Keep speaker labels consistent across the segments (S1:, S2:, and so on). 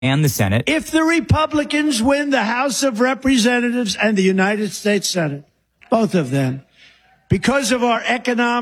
S1: and the Senate.
S2: If the Republicans win the House of Representatives and the United States Senate, both of them, because of our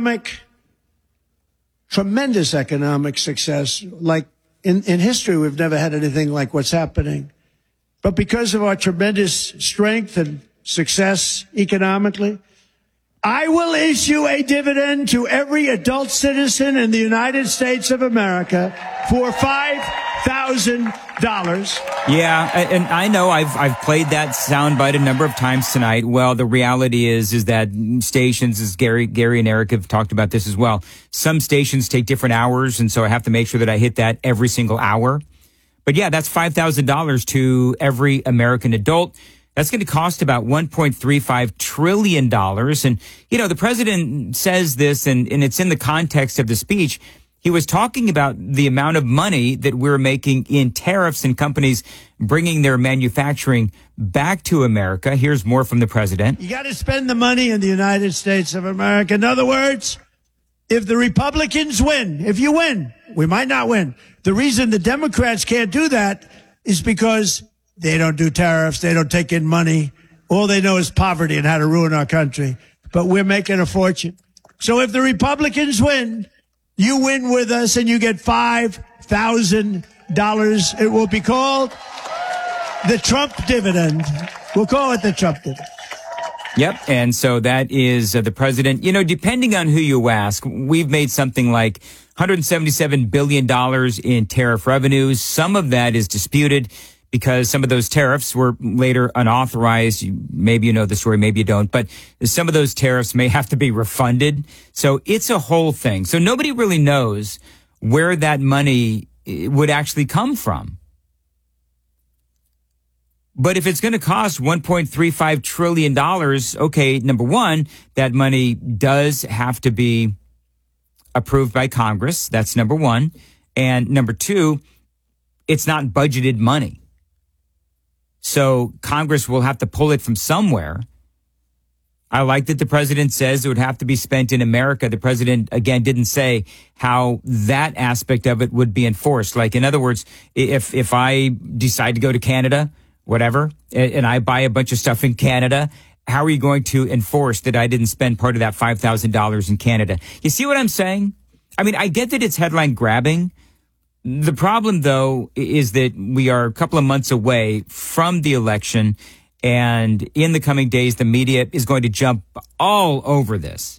S2: tremendous economic success, like in history, we've never had anything like what's happening. But because of our tremendous strength and success economically, I will issue a dividend to every adult citizen in the United States of America for $5,000.
S1: Yeah, and I know I've played that soundbite a number of times tonight. Well, the reality is that stations, as Gary and Eric have talked about this as well, some stations take different hours, and so I have to make sure that I hit that every single hour. But yeah, that's $5,000 to every American adult. That's going to cost about $1.35 trillion. And, the president says this, and it's in the context of the speech. He was talking about the amount of money that we're making in tariffs and companies bringing their manufacturing back to America. Here's more from the president.
S2: You got to spend the money in the United States of America. In other words, if the Republicans win, if you win, we might not win. The reason the Democrats can't do that is because they don't do tariffs. They don't take in money. All they know is poverty and how to ruin our country. But we're making a fortune. So if the Republicans win, you win with us and you get $5,000. It will be called the Trump dividend. We'll call it the Trump dividend.
S1: Yep. And so that is the president. Depending on who you ask, we've made something like $177 billion in tariff revenues. Some of that is disputed because some of those tariffs were later unauthorized. Maybe you know the story, maybe you don't, but some of those tariffs may have to be refunded. So it's a whole thing. So nobody really knows where that money would actually come from. But if it's going to cost $1.35 trillion, okay, number one, that money does have to be approved by Congress. That's number one. And number two, it's not budgeted money. So Congress will have to pull it from somewhere. I like that the president says it would have to be spent in America. The president, again, didn't say how that aspect of it would be enforced. Like, in other words, if I decide to go to Canada, whatever, and I buy a bunch of stuff in Canada, how are you going to enforce that I didn't spend part of that $5,000 in Canada? You see what I'm saying? I mean, I get that it's headline grabbing. The problem, though, is that we are a couple of months away from the election, and in the coming days, the media is going to jump all over this.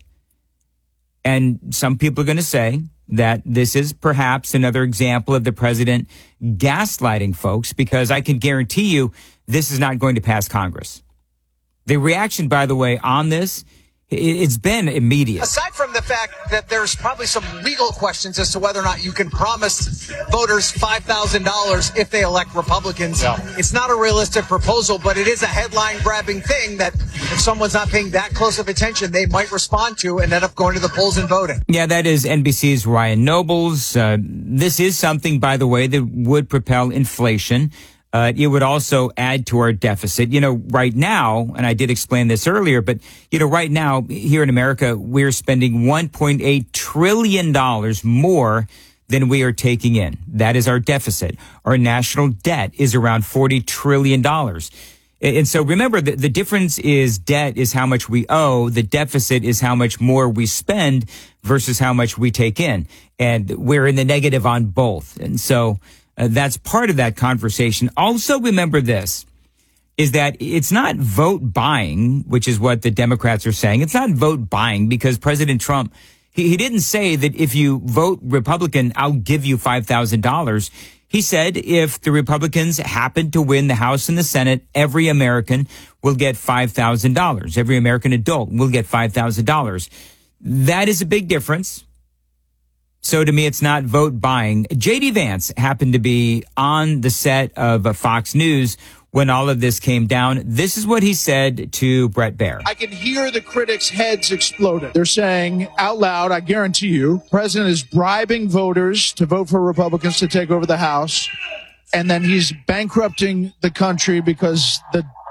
S1: And some people are going to say that this is perhaps another example of the president gaslighting folks, because I can guarantee you this is not going to pass Congress. The reaction, by the way, on this, it's been immediate.
S3: Aside from the fact that there's probably some legal questions as to whether or not you can promise voters $5,000 if they elect Republicans, It's not a realistic proposal, but it is a headline-grabbing thing that if someone's not paying that close of attention, they might respond to and end up going to the polls and voting.
S1: Yeah, that is NBC's Ryan Nobles. This is something, by the way, that would propel inflation. It would also add to our deficit. Right now, and I did explain this earlier, but, right now here in America, we're spending $1.8 trillion more than we are taking in. That is our deficit. Our national debt is around $40 trillion. And so remember, the difference is debt is how much we owe. The deficit is how much more we spend versus how much we take in. And we're in the negative on both. And so that's part of that conversation. Also, remember this, is that it's not vote buying, which is what the Democrats are saying. It's not vote buying because President Trump, he didn't say that if you vote Republican, I'll give you $5,000. He said if the Republicans happen to win the House and the Senate, every American will get $5,000. Every American adult will get $5,000. That is a big difference. So to me, it's not vote buying. J.D. Vance happened to be on the set of Fox News when all of this came down. This is what he said to Bret Baier.
S4: I can hear the critics' heads exploding. They're saying out loud, I guarantee you, the president is bribing voters to vote for Republicans to take over the House. And then he's bankrupting the country because the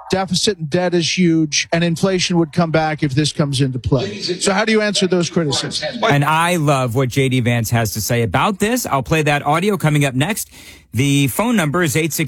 S4: deficit and debt is huge, and inflation would come back if this comes into play. So how do you answer those criticisms?
S1: And I love what J.D. Vance has to say about this. I'll play that audio coming up next. The phone number is 866